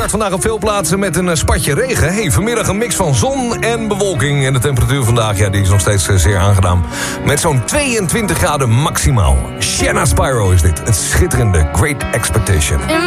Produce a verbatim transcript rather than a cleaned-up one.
start vandaag op veel plaatsen met een spatje regen. Hey, vanmiddag een mix van zon en bewolking. En de temperatuur vandaag ja, die is nog steeds zeer aangenaam. Met zo'n tweeëntwintig graden maximaal. Shanna Spyro is dit. Het schitterende Great Expectation.